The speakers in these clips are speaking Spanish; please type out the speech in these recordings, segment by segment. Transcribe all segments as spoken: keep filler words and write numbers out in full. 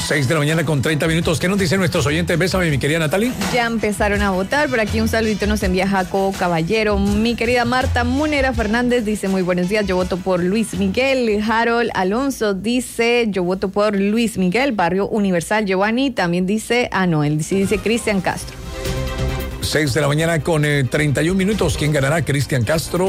seis de la mañana con treinta minutos. ¿Qué nos dicen nuestros oyentes? Bésame, mi querida Natalie. Ya empezaron a votar. Por aquí un saludito nos envía Jacobo Caballero. Mi querida Marta Munera Fernández dice: muy buenos días, yo voto por Luis Miguel. Harold Alonso dice: yo voto por Luis Miguel. Barrio Universal Giovanni también dice, ah no, él sí dice Cristian Castro. seis de la mañana con eh, treinta y un minutos. ¿Quién ganará? ¿Cristian Castro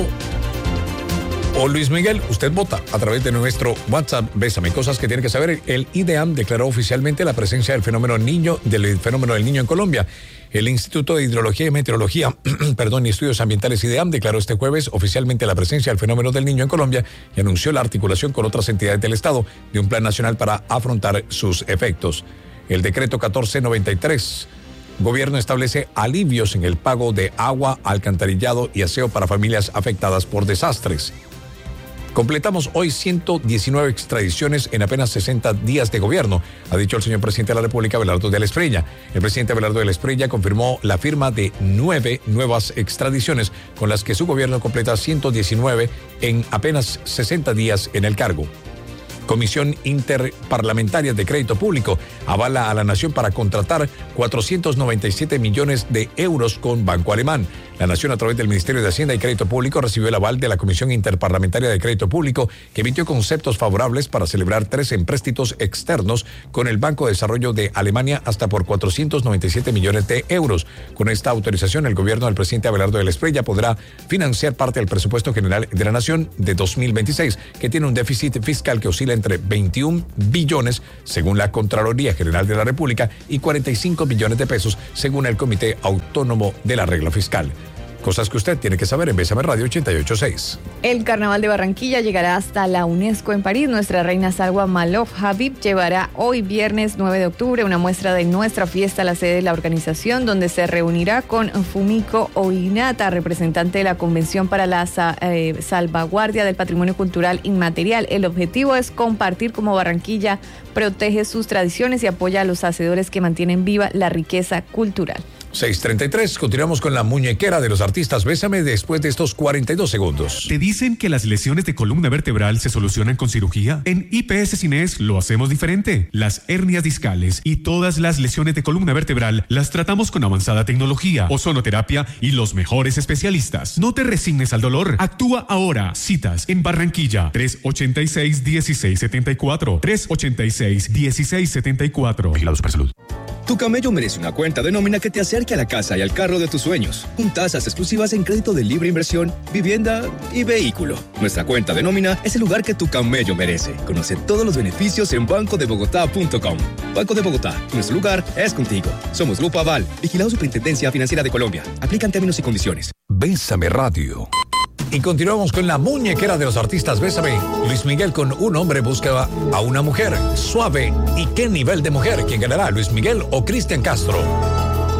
o Luis Miguel? Usted vota a través de nuestro WhatsApp. Bésame, cosas que tiene que saber. El I D E A M declaró oficialmente la presencia del fenómeno niño, del fenómeno del niño en Colombia. El Instituto de Hidrología y Meteorología, perdón, y Estudios Ambientales I D E A M declaró este jueves oficialmente la presencia del fenómeno del niño en Colombia y anunció la articulación con otras entidades del Estado de un plan nacional para afrontar sus efectos. El decreto catorce noventa y tres. Gobierno establece alivios en el pago de agua, alcantarillado y aseo para familias afectadas por desastres. Completamos hoy ciento diecinueve extradiciones en apenas sesenta días de gobierno, ha dicho el señor presidente de la República, Abelardo de la Espriella. El presidente Abelardo de la Espriella confirmó la firma de nueve nuevas extradiciones, con las que su gobierno completa ciento diecinueve en apenas sesenta días en el cargo. Comisión Interparlamentaria de Crédito Público avala a la Nación para contratar cuatrocientos noventa y siete millones de euros con Banco Alemán. La Nación, a través del Ministerio de Hacienda y Crédito Público, recibió el aval de la Comisión Interparlamentaria de Crédito Público, que emitió conceptos favorables para celebrar tres empréstitos externos con el Banco de Desarrollo de Alemania hasta por cuatrocientos noventa y siete millones de euros. Con esta autorización, el gobierno del presidente Abelardo de la Espriella podrá financiar parte del presupuesto general de la Nación de dos mil veintiséis, que tiene un déficit fiscal que oscila entre veintiún billones, según la Contraloría General de la República, y cuarenta y cinco billones de pesos, según el Comité Autónomo de la Regla Fiscal. Cosas que usted tiene que saber en Bésame Radio ochenta y ocho punto seis. El Carnaval de Barranquilla llegará hasta la UNESCO en París. Nuestra reina Salwa Malouf Habib llevará hoy viernes nueve de octubre una muestra de nuestra fiesta a la sede de la organización, donde se reunirá con Fumiko Oginata, representante de la Convención para la eh, Salvaguardia del Patrimonio Cultural Inmaterial. El objetivo es compartir cómo Barranquilla protege sus tradiciones y apoya a los hacedores que mantienen viva la riqueza cultural. seis treinta y tres, continuamos con la muñequera de los artistas. Bésame después de estos cuarenta y dos segundos. ¿Te dicen que las lesiones de columna vertebral se solucionan con cirugía? En I P S Cines lo hacemos diferente. Las hernias discales y todas las lesiones de columna vertebral las tratamos con avanzada tecnología, ozonoterapia y los mejores especialistas. No te resignes al dolor. Actúa ahora. Citas en Barranquilla. tres ochenta y seis, dieciséis setenta y cuatro. tres ochenta y seis, dieciséis setenta y cuatro. Vigilado Supersalud. Tu camello merece una cuenta de nómina que te acerque a la casa y al carro de tus sueños, con tasas exclusivas en crédito de libre inversión, vivienda y vehículo. Nuestra cuenta de nómina es el lugar que tu camello merece. Conoce todos los beneficios en banco de bogotá punto com. Banco de Bogotá, nuestro lugar es contigo. Somos Grupo Aval, vigilado Superintendencia Financiera de Colombia. Aplican términos y condiciones. Bésame Radio. Y continuamos con la muñequera de los artistas. Bésame. Luis Miguel con Un hombre busca a una mujer. Suave. ¿Y qué nivel de mujer? ¿Quién ganará? ¿Luis Miguel o Cristian Castro?